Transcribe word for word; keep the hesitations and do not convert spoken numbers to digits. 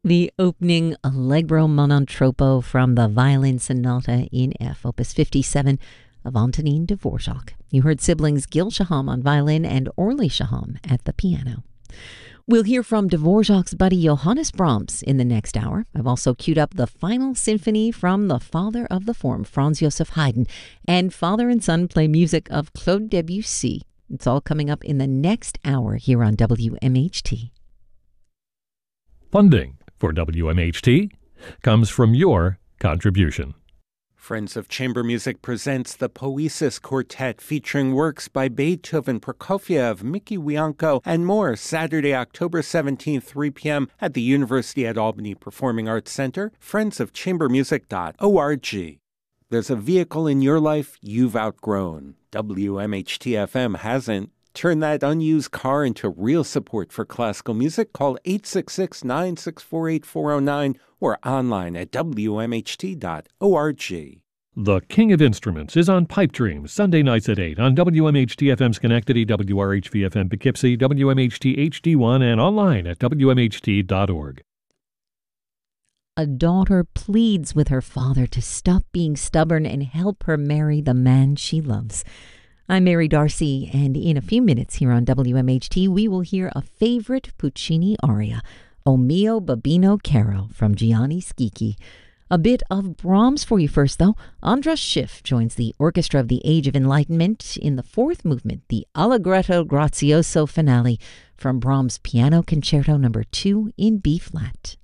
The opening Allegro non troppo from the Violin Sonata in F, Opus fifty-seven of Antonin Dvorak. You heard siblings Gil Shaham on violin and Orly Shaham at the piano. We'll hear from Dvorak's buddy Johannes Brahms in the next hour. I've also queued up the final symphony from the father of the form, Franz Joseph Haydn, and father and son play music of Claude Debussy. It's all coming up in the next hour here on W M H T. Funding for W M H T comes from your contribution. Friends of Chamber Music presents the Poesis Quartet featuring works by Beethoven, Prokofiev, Mickey Wianko, and more Saturday, October seventeenth, three p.m. at the University at Albany Performing Arts Center, friends of chamber music dot org. There's a vehicle in your life you've outgrown. W M H T F M hasn't. Turn that unused car into real support for classical music. Call eight six six, nine six four, eight four zero nine or online at W M H T dot org. The King of Instruments is on Pipe Dreams, Sunday nights at eight on W M H T F M Schenectady, W R H V F M Poughkeepsie, W M H T H D one, and online at W M H T dot org. A daughter pleads with her father to stop being stubborn and help her marry the man she loves. I'm Mary Darcy, and in a few minutes here on W M H T, we will hear a favorite Puccini aria, O mio babbino caro, from Gianni Schicchi. A bit of Brahms for you first, though. Andras Schiff joins the Orchestra of the Age of Enlightenment in the fourth movement, the Allegretto Grazioso finale from Brahms' Piano Concerto number two in B-flat.